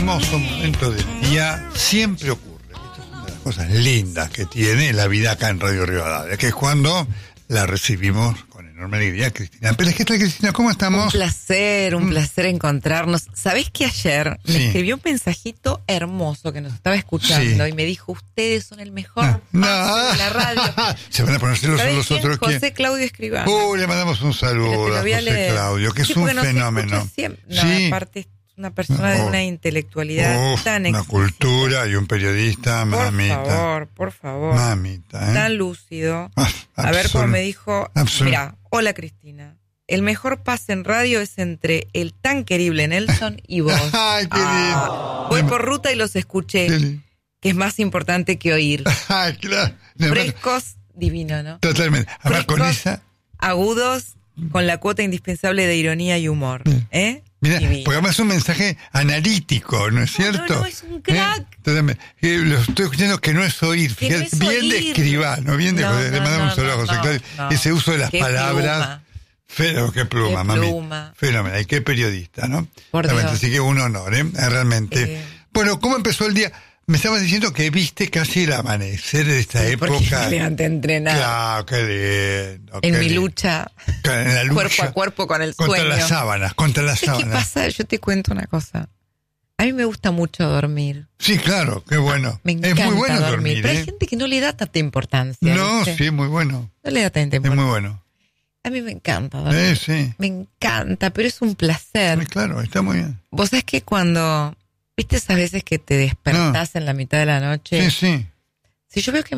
hermoso momento del día siempre ocurre. Esto es una de las cosas lindas que tiene la vida acá en Radio Rivadavia, que es cuando la recibimos con enorme alegría, Cristina Pérez. ¿Qué tal, Cristina? ¿Cómo estamos? Un placer encontrarnos. ¿Sabés que ayer me escribió un mensajito hermoso que nos estaba escuchando y me dijo, ustedes son el mejor de la radio? Se van a poner celosos los otros. José Claudio Escribano. Le mandamos un saludo a José Claudio, que es un fenómeno. Aparte es una persona de una intelectualidad tan una cultura y un periodista, mamita. Por favor. Mamita, tan lúcido. A ver cómo me dijo. Mira, hola Cristina. El mejor pase en radio es entre el tan querible Nelson y vos. Ay, qué lindo. Voy por ruta y los escuché. Que es más importante que oír. Ay, claro. Frescos, divino, ¿no? Totalmente. Ahora con esa. Agudos, con la cuota indispensable de ironía y humor. Mira, porque además es un mensaje analítico, ¿no es cierto? No, es un crack. Lo estoy escuchando que no es oír. Fíjate, no es bien oír. de Escribano, bien de José. Le mandamos un saludo a José Claudio. Ese uso de las palabras. Qué pluma, mami. Fenomenal. Y qué periodista, ¿no? Realmente, así que un honor, realmente. Bueno, ¿cómo empezó el día? Me estabas diciendo que viste casi el amanecer de esta época. Porque me levanté a entrenar. Claro, qué lindo. En mi lucha, cuerpo a cuerpo con el sueño. Contra las sábanas. ¿Qué pasa? Yo te cuento una cosa. A mí me gusta mucho dormir. Sí, claro, qué bueno. Me encanta es muy bueno dormir. Pero hay gente que no le da tanta importancia. No, ¿viste? sí, muy bueno. No le da tanta importancia. Es muy bueno. A mí me encanta dormir. Sí. Me encanta, pero es un placer. Sí, claro, está muy bien. Vos sabés que cuando... ¿Viste esas veces que te despertás en la mitad de la noche? Sí. Si yo veo que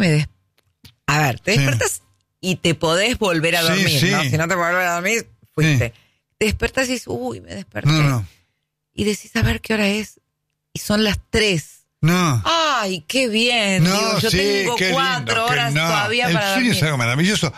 A ver, te despertás y te podés volver a dormir, ¿no? Si no te podés volver a dormir, fuiste. Te despertás y dices, uy, me desperté. No. Y decís, a ver qué hora es. Y son las 3. No. ¡Ay, qué bien! No, digo, yo tengo 4 horas todavía para dormir. El sueño es algo maravilloso.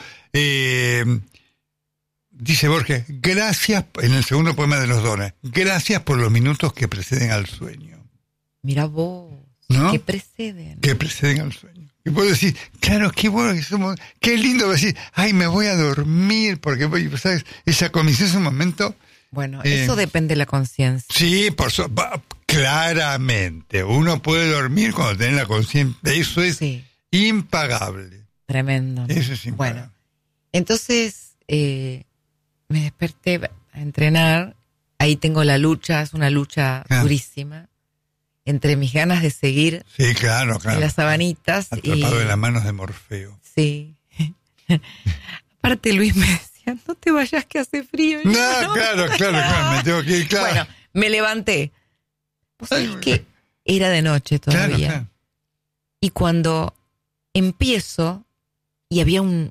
Dice Borges, gracias, en el segundo poema de los dones, gracias por los minutos que preceden al sueño. Mira vos, ¿no? Que preceden al sueño. Y puedo decir, claro, qué bueno que somos, qué lindo decir, ay, me voy a dormir, porque, ¿sabes? Esa comisión es un momento... Bueno, eso depende de la conciencia. Sí, claramente. Uno puede dormir cuando tiene la conciencia. Eso es impagable. Tremendo. Eso es impagable. Bueno, entonces... me desperté a entrenar, ahí tengo la lucha, es una lucha durísima, entre mis ganas de seguir claro. en las sabanitas. Atrapado en las manos de Morfeo. Sí. Aparte Luis me decía, no te vayas que hace frío. No, claro, me tengo que ir, claro. Bueno, me levanté. ¿Vos sabés que era de noche todavía? Claro. Y cuando empiezo, y había un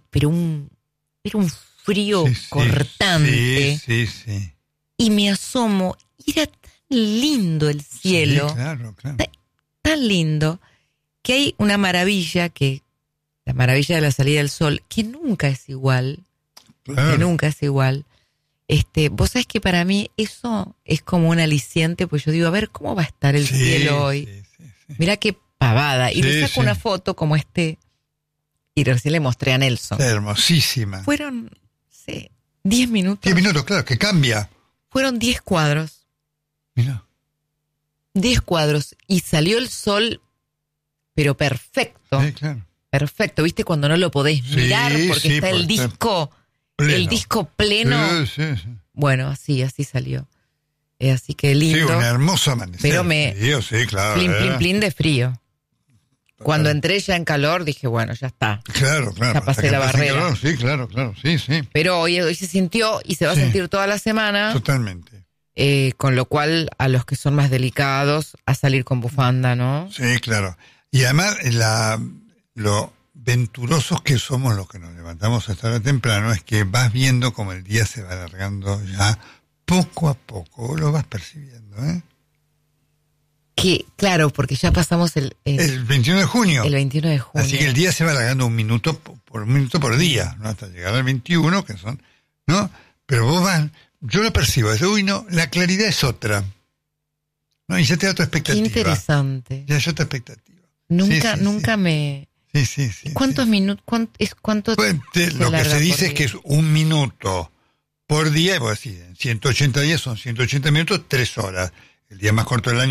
frío cortante. Sí. Y me asomo, y era tan lindo el cielo. Sí, claro. Tan lindo, que hay una maravilla, la maravilla de la salida del sol, que nunca es igual. Claro. Vos sabés que para mí eso es como un aliciente, pues yo digo, a ver, ¿cómo va a estar el cielo hoy? Sí. Mirá qué pavada. Y le saco una foto como y recién le mostré a Nelson. Hermosísima. Fueron... 10 minutos. 10 minutos, claro, que cambia. Fueron 10 cuadros. Mira. 10 cuadros. Y salió el sol, pero perfecto. Sí, claro. Perfecto. ¿Viste? Cuando no lo podés mirar porque está el disco pleno. El disco pleno. Sí. Bueno, así salió. Así que lindo. Sí, un hermoso amanecer. Pero claro. Plin de frío. Cuando entré ya en calor, dije, bueno, ya está. Claro. Ya pasé la barrera. Calor, sí, claro, sí. Pero hoy se sintió y se va a sentir toda la semana. Totalmente. Con lo cual, a los que son más delicados, a salir con bufanda, ¿no? Sí, claro. Y además, lo venturosos que somos los que nos levantamos hasta ahora temprano es que vas viendo como el día se va alargando ya poco a poco. Vos lo vas percibiendo, Que, claro, porque ya pasamos el 21 de junio. El 21 de junio. Así que el día se va alargando un minuto por día, ¿no? Hasta llegar al 21, que son, ¿no? Pero vos yo lo percibo, la claridad es otra. ¿No? Y ya te da tu expectativa. Qué interesante. Ya es otra expectativa. Nunca me... Sí. ¿Cuántos minutos? ¿Cuánto pues, lo que se dice es que es 1 minuto por día, y vos decís, en 180 días son 180 minutos, 3 horas. El día más corto del año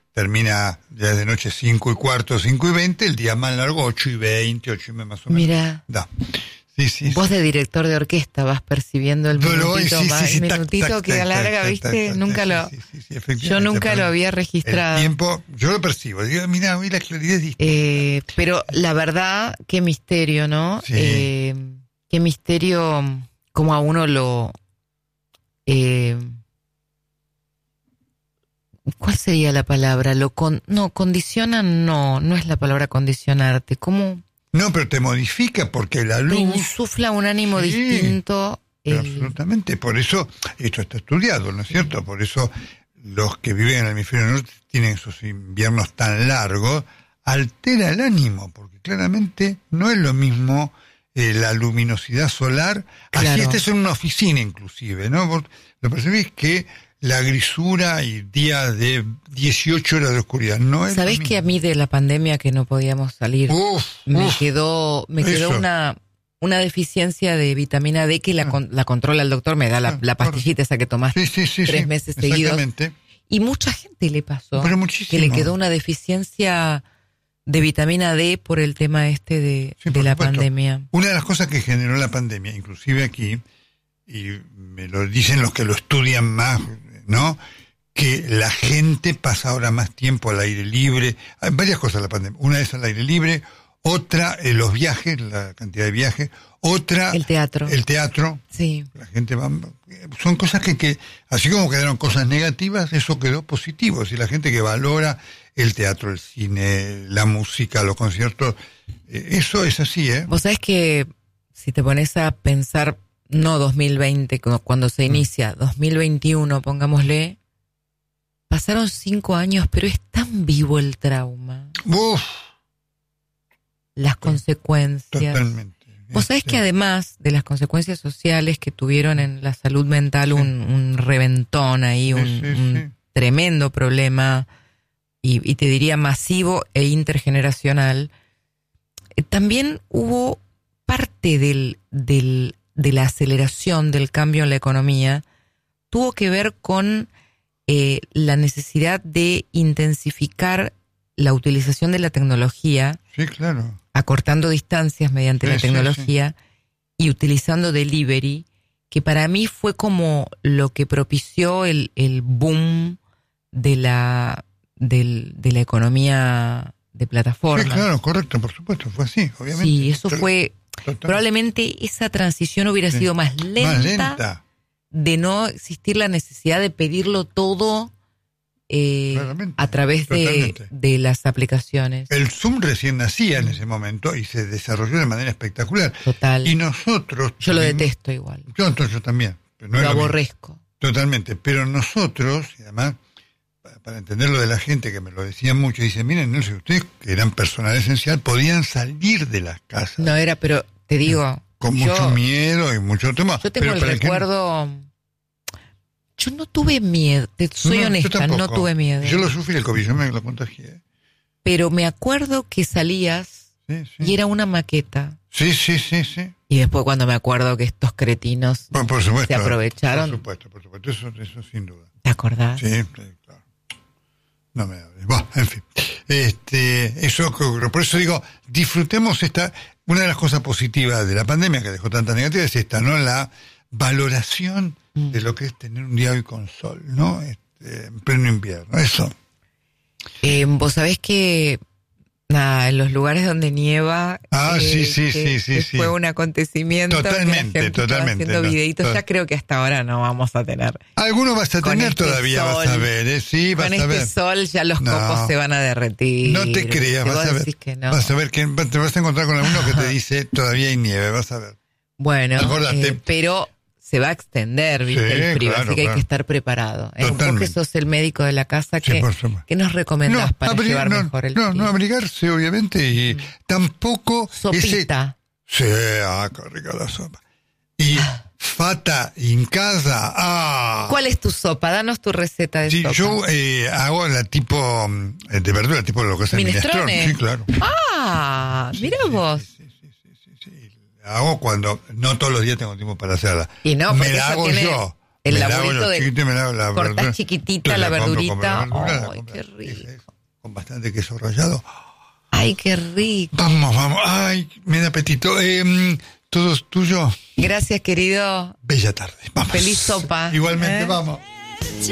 termina ya de noche 5:15, 5:20, el día más largo 8:20, 8:30 más o menos. Mira. Da. Sí. Vos de director de orquesta vas percibiendo el minutito que alarga, ¿viste? Yo nunca lo había registrado. El tiempo, yo lo percibo. Digo, mira, hoy la claridad es distinta. Pero la verdad, qué misterio, ¿no? Sí. Qué misterio, como a uno lo... ¿Cuál sería la palabra? Condicionan, no es la palabra condicionarte. ¿Cómo...? No, pero te modifica porque la luz... Te insufla un ánimo distinto. Absolutamente, por eso, esto está estudiado, ¿no es cierto? Por eso los que viven en el hemisferio norte tienen esos inviernos tan largos, altera el ánimo, porque claramente no es lo mismo la luminosidad solar. Claro. Así estés en una oficina inclusive, ¿no? Vos lo percibís que la grisura y días de 18 horas de oscuridad no es. ¿Sabés que a mí de la pandemia que no podíamos salir me quedó una deficiencia de vitamina D que la controla el doctor, me da la pastillita esa que tomaste 3 meses seguidos. Y mucha gente le pasó que le quedó una deficiencia de vitamina D por el tema de la pandemia. Una de las cosas que generó la pandemia, inclusive aquí, y me lo dicen los que lo estudian más, ¿no? Que la gente pasa ahora más tiempo al aire libre. Hay varias cosas la pandemia. Una es al aire libre, otra los viajes, la cantidad de viajes, otra el teatro. Sí. La gente va, son cosas que así como quedaron cosas negativas, eso quedó positivo. Si la gente que valora el teatro, el cine, la música, los conciertos, eso es así, ¿eh? Vos sabés que si te pones a pensar, no 2020 cuando se inicia, 2021, pongámosle, pasaron 5 años, pero es tan vivo el trauma. Las consecuencias. Totalmente. Vos sabés que además de las consecuencias sociales que tuvieron en la salud mental, un reventón ahí, un tremendo problema, y te diría masivo e intergeneracional, también hubo parte de la aceleración del cambio en la economía, tuvo que ver con la necesidad de intensificar la utilización de la tecnología. Sí, claro. Acortando distancias mediante la tecnología y utilizando delivery, que para mí fue como lo que propició el boom de la economía de plataforma. Sí, claro, correcto, por supuesto, fue así, obviamente. Sí, eso fue... Probablemente esa transición hubiera sido más lenta de no existir la necesidad de pedirlo todo a través de las aplicaciones. El Zoom recién nacía en ese momento y se desarrolló de manera espectacular. Total. Y nosotros... Yo lo detesto igual. Yo también. Pero no lo aborrezco. Totalmente. Pero nosotros, y además, para entender lo de la gente que me lo decían mucho, dicen, miren, no sé, ustedes que eran personal esencial, podían salir de las casas. No era, pero te digo... Con mucho miedo y mucho tema. Yo tengo el recuerdo... Yo no tuve miedo, soy honesta, no tuve miedo. Yo lo sufrí el COVID, yo me lo contagié. Pero me acuerdo que salías y era una maqueta. Sí. Y después cuando me acuerdo que estos cretinos por supuesto, se aprovecharon. Por supuesto, eso sin duda. ¿Te acordás? Sí, claro. No me hables. Bueno, en fin. Eso, por eso digo, disfrutemos una de las cosas positivas de la pandemia que dejó tanta negativa es esta, ¿no? La valoración de lo que es tener un día hoy con sol, ¿no? En pleno invierno, eso. Vos sabés que en los lugares donde nieva sí. fue un acontecimiento. Totalmente. Haciendo videitos, ya creo que hasta ahora no vamos a tener. Algunos vas a tener todavía, vas a ver, sí, vas a ver. Con este sol ya los copos se van a derretir. No te creas, vas a ver. Que no. Vas a ver que te vas a encontrar con alguno que te dice todavía hay nieve, vas a ver. Bueno, pero se va a extender, ¿viste? El frío, así que hay que estar preparado. Vos que sos el médico de la casa, ¿qué nos recomendás para llevar mejor el frío? No abrigarse, obviamente, y tampoco... Sopita. Sí, qué rica la sopa. Y fata en casa, ¿Cuál es tu sopa? Danos tu receta de sopa. Yo hago la tipo de verdura, tipo lo que es el minestrone. Sí, claro. Mira vos. Sí. Hago cuando no todos los días tengo tiempo para hacerla. Y no, me la hago yo. El laburito de cortás chiquitita la verdurita. Ay, qué rico. Con bastante queso rallado. Ay, qué rico. Vamos. Ay, me da apetito. ¿Todo es tuyo? Gracias, querido. Bella tarde. Vamos. Feliz sopa. Igualmente, vamos.